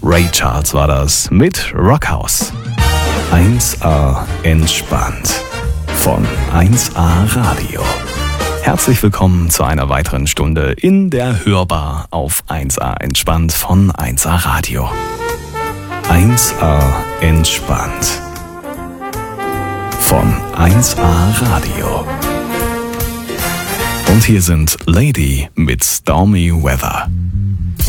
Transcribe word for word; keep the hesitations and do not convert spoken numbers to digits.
Ray Charles war das mit Rockhouse. eins A entspannt von eins A Radio. Herzlich willkommen zu einer weiteren Stunde in der Hörbar auf eins A entspannt von eins A Radio. eins A entspannt von eins A Radio. Und hier sind Lady mit Stormy Weather.